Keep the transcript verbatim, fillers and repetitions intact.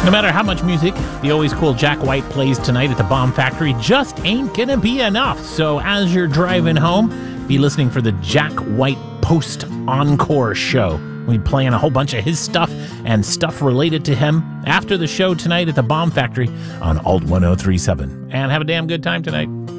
No matter how much music the always cool Jack White plays tonight at the Bomb Factory, just ain't gonna be enough. So as you're driving home, be listening for the Jack White Post Encore show. We'll be playing a whole bunch of his stuff and stuff related to him after the show tonight at the Bomb Factory on Alt one oh three point seven. And have a damn good time tonight.